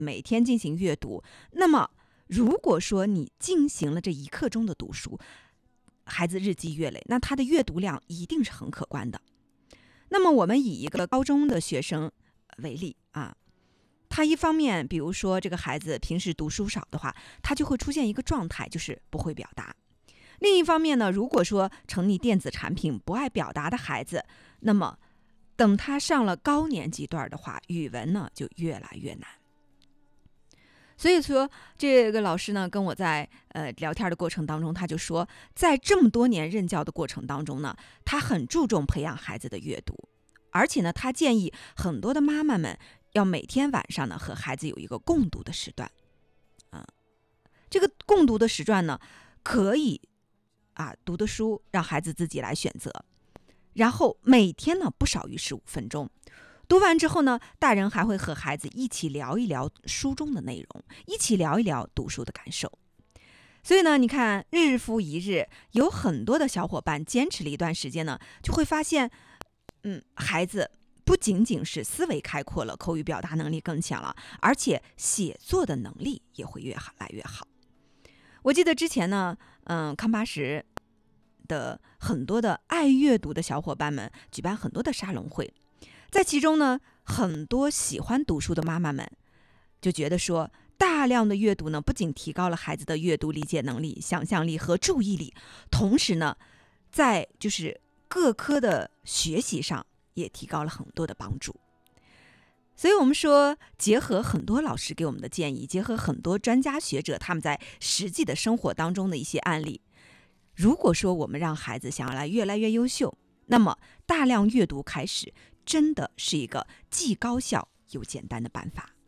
每天进行阅读，那么如果说你进行了这1刻钟的读书，孩子日积月累，那他的阅读量一定是很可观的。那么我们以一个高中的学生为例啊，他一方面比如说这个孩子平时读书少的话，他就会出现一个状态，就是不会表达。另一方面呢，如果说沉溺电子产品不爱表达的孩子，那么等他上了高年级段的话，语文呢就越来越难。所以说这个老师呢跟我在聊天的过程当中，他就说在这么多年任教的过程当中呢，他很注重培养孩子的阅读，而且呢他建议很多的妈妈们要每天晚上呢和孩子有一个共读的时段。这个共读的时段呢可以读的书让孩子自己来选择，然后每天呢不少于15分钟。读完之后呢，大人还会和孩子一起聊一聊书中的内容，一起聊一聊读书的感受。所以呢，你看日复一日，有很多的小伙伴坚持了一段时间呢，就会发现孩子不仅仅是思维开阔了，口语表达能力更强了，而且写作的能力也会越来越好。我记得之前呢康巴什的很多的爱阅读的小伙伴们举办很多的沙龙会，在其中呢，很多喜欢读书的妈妈们就觉得说，大量的阅读呢，不仅提高了孩子的阅读理解能力、想象力和注意力，同时呢，在就是各科的学习上也提高了很多的帮助。所以我们说，结合很多老师给我们的建议，结合很多专家学者他们在实际的生活当中的一些案例，如果说我们让孩子想要来越来越优秀，那么大量阅读开始真的是一个既高效又简单的办法。